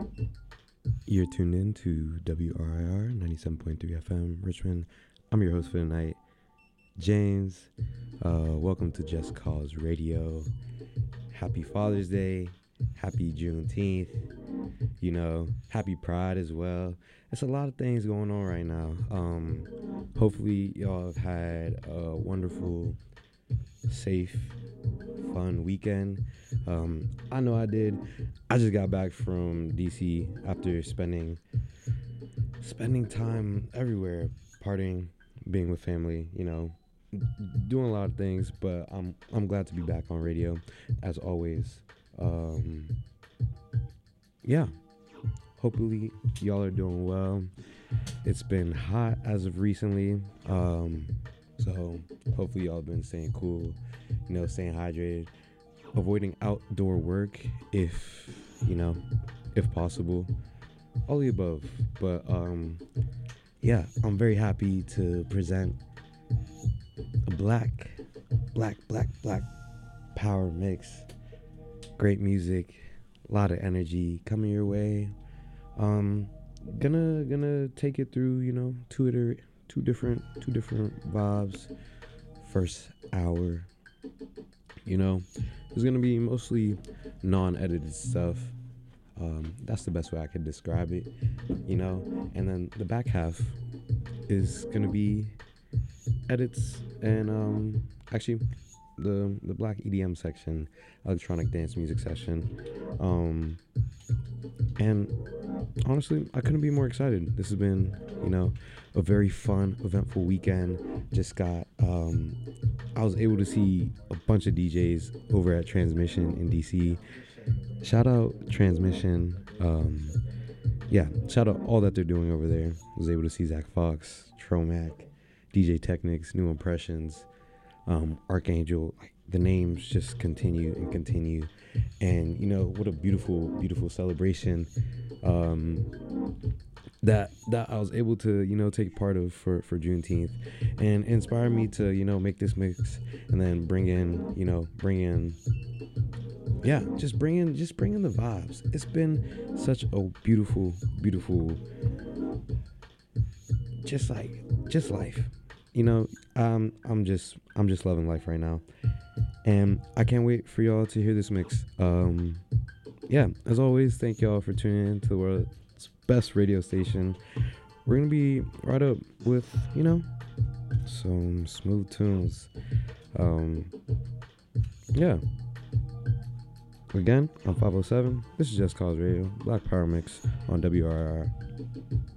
You're tuned in to WRIR 97.3 FM Richmond. I'm your host for the night, James. Welcome to Just Cause Radio. Happy Father's Day. Happy Juneteenth. Happy Pride as well. It's a lot of things going on right now. Hopefully y'all have had a wonderful, safe, fun weekend. I know I did. I just got back from DC after spending time everywhere, partying, being with family, doing a lot of things, but I'm glad to be back on radio as always. Hopefully y'all are doing well. It's been hot as of recently, so hopefully y'all have been staying cool, staying hydrated, avoiding outdoor work if possible, all the above. But I'm very happy to present a black power mix. Great music, a lot of energy coming your way. Gonna take it through, two different vibes. First hour, it's gonna be mostly non-edited stuff. That's the best way I could describe it, and then the back half is gonna be edits and actually the black EDM section, electronic dance music section, and honestly, I couldn't be more excited. This has been, a very fun, eventful weekend. Just got, I was able to see a bunch of DJs over at Transmission in DC. Shout out Transmission. Shout out all that they're doing over there. I was able to see Zach Fox, Tromac, DJ Technics, New Impressions, Archangel. The names just continue. And what a beautiful celebration that I was able to take part of for Juneteenth, and inspire me to make this mix, and then bring in the vibes. It's been such a beautiful just life. I'm just loving life right now, and I can't wait for y'all to hear this mix. As always, thank y'all for tuning in to the world's best radio station. We're gonna be right up with some smooth tunes. Again, I'm 507. This is Just Cause Radio, Black Power Mix on WRR.